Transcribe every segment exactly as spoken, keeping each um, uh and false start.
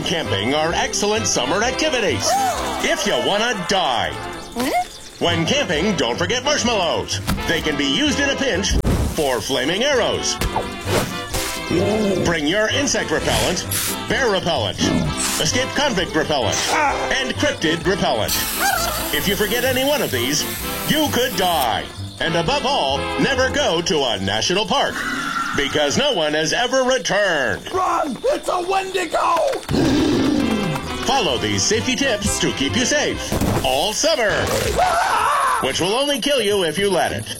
and camping are excellent summer activities. If you want to die. When camping, don't forget marshmallows. They can be used in a pinch for flaming arrows. Bring your insect repellent, bear repellent, escaped convict repellent, and cryptid repellent. If you forget any one of these, you could die. And above all, never go to a national park, because no one has ever returned. Run! It's a Wendigo! Follow these safety tips to keep you safe all summer, which will only kill you if you let it.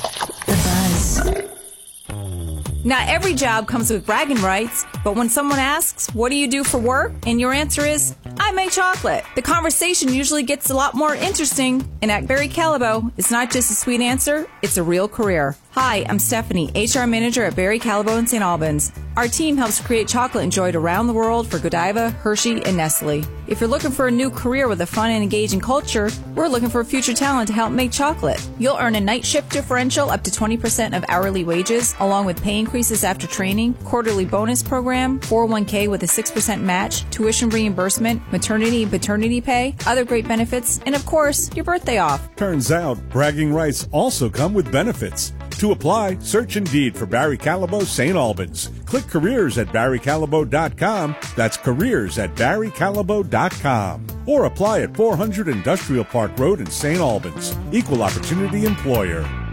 Not every job comes with bragging rights, but when someone asks, what do you do for work? And your answer is, I make chocolate. The conversation usually gets a lot more interesting, and at Barry Callebaut, it's not just a sweet answer, it's a real career. Hi, I'm Stephanie, H R Manager at Barry Callebaut in Saint Albans. Our team helps create chocolate enjoyed around the world for Godiva, Hershey, and Nestle. If you're looking for a new career with a fun and engaging culture, we're looking for future talent to help make chocolate. You'll earn a night shift differential up to twenty percent of hourly wages, along with pay increases after training, quarterly bonus program, four oh one k with a six percent match, tuition reimbursement, maternity and paternity pay, other great benefits, and of course, your birthday off. Turns out, bragging rights also come with benefits. To apply, search Indeed for Barry Callebaut Saint Albans. Click careers at barry callebaut dot com. That's careers at barry callebaut dot com. Or apply at four hundred Industrial Park Road in Saint Albans. Equal Opportunity Employer.